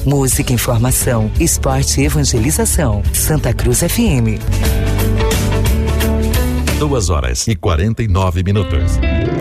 música, informação, esporte e evangelização. Santa Cruz FM. 2h49.